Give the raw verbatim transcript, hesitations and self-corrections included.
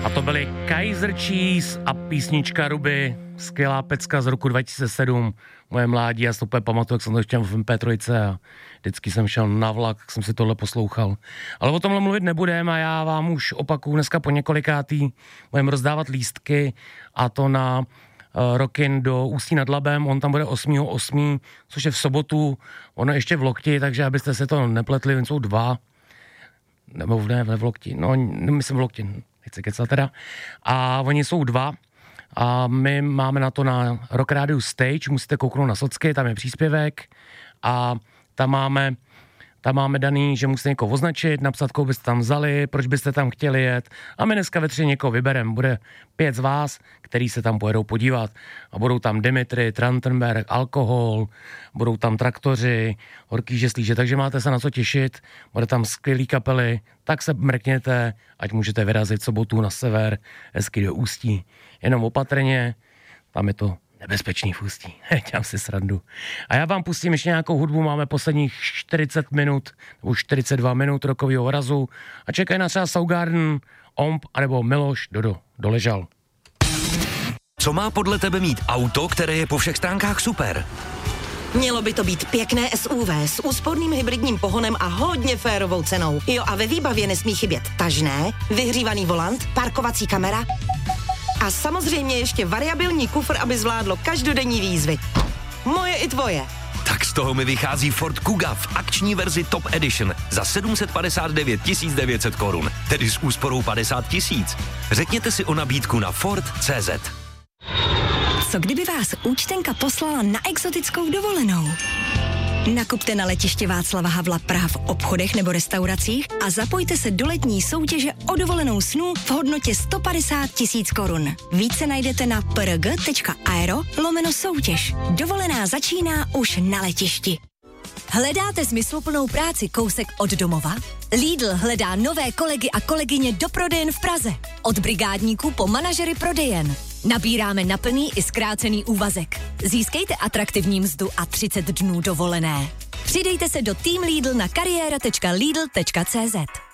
A to byly Kaiser Cheese a písnička Ruby, skvělá pecka z roku dva tisíce sedm, moje mládí, já si to úplně pamatuju, jak jsem to chtěl v em pé tři a vždycky jsem šel na vlak, jak jsem si tohle poslouchal. Ale o tomhle mluvit nebudem a já vám už opakuju dneska po několikátý, budeme rozdávat lístky a to na uh, Rockin do Ústí nad Labem, on tam bude osmého osmého, což je v sobotu, ono ještě v Lokti, takže abyste se to nepletli, jen jsou dva, nebo ne, v Lokti, no myslím v Lokti, nechci kecat teda, a oni jsou dva, a my máme na to na Rock Radio Stage, musíte kouknout na socky, tam je příspěvek a tam máme, tam máme daný, že musíte někoho označit, napsat, koho byste tam vzali, proč byste tam chtěli jet a my dneska ve tři někoho vybereme. Bude pět z vás, který se tam pojedou podívat a budou tam Dimitri, Trantenberg, Alkohol, budou tam Traktoři, Horký žeslíže, takže máte se na co těšit, bude tam skvělý kapely, tak se mrkněte, ať můžete vyrazit sobotu na sever, hezky do Ústí. Jenom opatrně, tam je to nebezpečný v Ústí. Dělám si srandu. A já vám pustím ještě nějakou hudbu, máme posledních čtyřicet minut, nebo čtyřicet dva minut rokovýho razu a čekají nás třeba Soundgarden, Omp, anebo Miloš Dodo, Doležal. Co má podle tebe mít auto, které je po všech stránkách super? Mělo by to být pěkné es ú vé s úsporným hybridním pohonem a hodně férovou cenou. Jo, a ve výbavě nesmí chybět tažné, vyhřívaný volant, parkovací kamera a samozřejmě ještě variabilní kufr, aby zvládlo každodenní výzvy. Moje i tvoje. Tak z toho mi vychází Ford Kuga v akční verzi Top Edition za sedm set padesát devět tisíc devět set korun, tedy s úsporou padesát tisíc. Řekněte si o nabídku na Ford tečka cé zet. Co kdyby vás účtenka poslala na exotickou dovolenou? Nakupte na letiště Václava Havla Praha v obchodech nebo restauracích a zapojte se do letní soutěže o dovolenou snů v hodnotě sto padesát tisíc korun. Více najdete na prg tečka aero lomeno soutěž. Dovolená začíná už na letišti. Hledáte smysluplnou práci kousek od domova? Lidl hledá nové kolegy a kolegyně do prodejen v Praze. Od brigádníků po manažery prodejen. Nabíráme na plný i zkrácený úvazek. Získejte atraktivní mzdu a třicet dnů dovolené. Přidejte se do Team Lidl na kariéra tečka lidl tečka cé zet.